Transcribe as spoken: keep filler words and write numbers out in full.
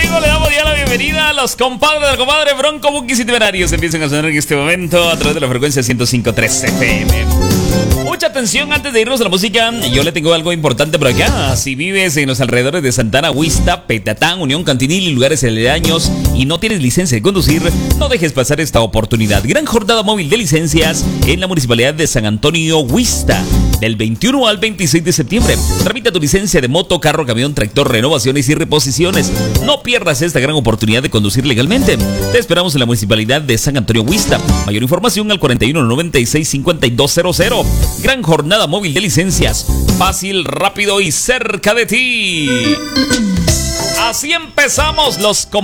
amigo, le damos ya la bienvenida a los compadres del compadre Bronco, Bukis y Temerarios. Empiezan a sonar en este momento a través de la frecuencia ciento cinco punto tres F M. Mucha atención antes de irnos a la música. Yo le tengo algo importante por acá. Si vives en los alrededores de Santana, Huista, Petatán, Unión Cantinil y lugares aledaños y no tienes licencia de conducir, no dejes pasar esta oportunidad. Gran jornada móvil de licencias en la municipalidad de San Antonio, Huista, del veintiuno al veintiséis de septiembre. Tramita tu licencia de moto, carro, camión, tractor, renovaciones y reposiciones. No pierdas esta gran oportunidad de conducir legalmente. Te esperamos en la municipalidad de San Antonio, Huista. Mayor información al cuarenta y uno noventa y seis cincuenta y dos cero cero. Gran jornada móvil de licencias. Fácil, rápido y cerca de ti. Así empezamos los